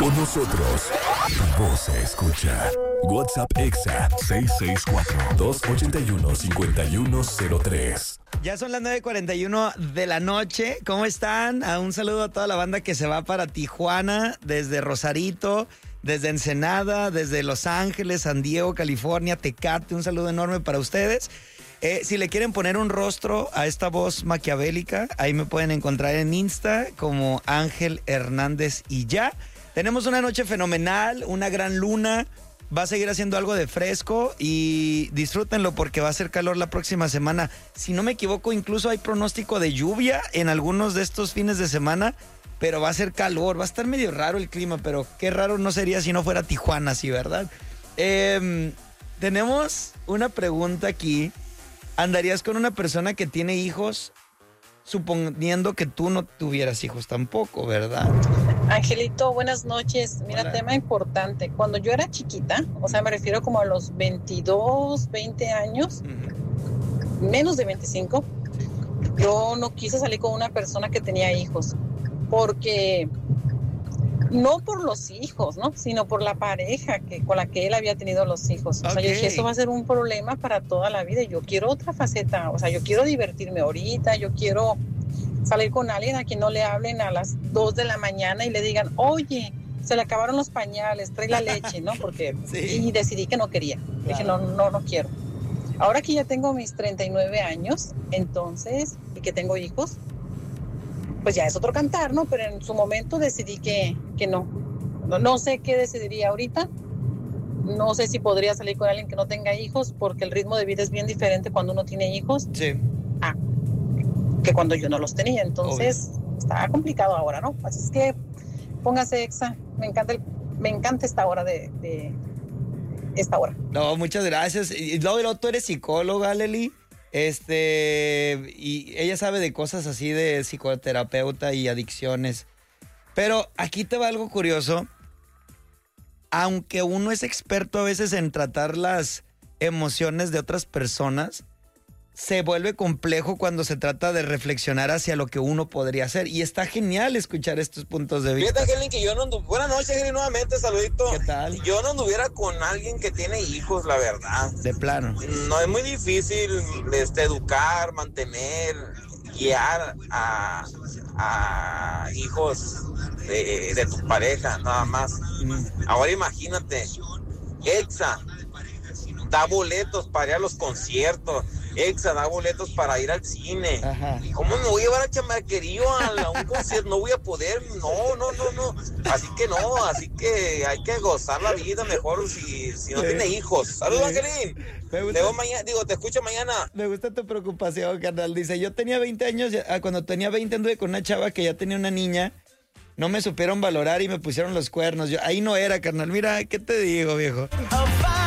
Con nosotros, tu voz se escucha. WhatsApp Exa 664-281-5103. Ya son las 9:41 de la noche. ¿Cómo están? Un saludo a toda la banda que se va para Tijuana, desde Rosarito, desde Ensenada, desde Los Ángeles, San Diego, California, Tecate. Un saludo enorme para ustedes. Si le quieren poner un rostro a esta voz maquiavélica, ahí me pueden encontrar en Insta como Ángel Hernández y ya. Tenemos una noche fenomenal, una gran luna. Va a seguir haciendo algo de fresco y disfrútenlo porque va a hacer calor la próxima semana. Si no me equivoco, incluso hay pronóstico de lluvia en algunos de estos fines de semana, pero va a ser calor. Va a estar medio raro el clima, pero qué raro no sería si no fuera Tijuana, así, ¿verdad? Tenemos una pregunta aquí. ¿Andarías con una persona que tiene hijos, suponiendo que tú no tuvieras hijos tampoco, verdad? Angelito, buenas noches. Mira, Hola. tema importante. Cuando yo era chiquita, o sea, me refiero como a los 22, 20 años, menos de 25, yo no quise salir con una persona que tenía hijos, porque no por los hijos, ¿no? Sino por la pareja con la que él había tenido los hijos. O sea, yo dije, eso va a ser un problema para toda la vida. Yo quiero otra faceta, o sea, yo quiero divertirme ahorita, yo quiero salir con alguien a quien no le hablen a las 2 de la mañana y le digan, oye, se le acabaron los pañales, trae la leche, ¿no? Porque Sí. Y decidí que no quería. Claro. Dije, no quiero. Ahora que ya tengo mis 39 años, entonces, y que tengo hijos, pues ya es otro cantar, ¿no? Pero en su momento decidí que no. No sé qué decidiría ahorita. No sé si podría salir con alguien que no tenga hijos, porque el ritmo de vida es bien diferente cuando uno tiene hijos Sí. que cuando yo no los tenía. Entonces, está complicado ahora, ¿no? Así es que póngase Exa. Me encanta esta hora de esta hora. No, muchas gracias. Y luego tú eres psicóloga, Leli. Y ella sabe de cosas así de psicoterapeuta y adicciones. Pero aquí te va algo curioso. Aunque uno es experto a veces en tratar las emociones de otras personas, se vuelve complejo cuando se trata de reflexionar hacia lo que uno podría hacer. Y está genial escuchar estos puntos de vista. Fíjate, Angelín, que yo no anduviera... Buenas noches, Angelín, nuevamente, saludito. ¿Qué tal? Yo no anduviera con alguien que tiene hijos, la verdad. De plano. No, es muy difícil educar, mantener, guiar a hijos de tu pareja, nada más. Ahora imagínate, Exa da boletos para ir a los conciertos. Exa da boletos para ir al cine. Ajá. ¿Cómo me voy a llevar a chamaquerío a un concierto? No voy a poder, no. Así que hay que gozar la vida mejor si no tiene hijos. Saludos, Angelín. Me gusta. Te veo mañana, te escucho mañana. Me gusta tu preocupación, carnal. Dice, yo tenía 20 años, cuando tenía 20 anduve con una chava que ya tenía una niña. No me supieron valorar y me pusieron los cuernos. Ahí no era, carnal. Mira, ¿qué te digo, viejo?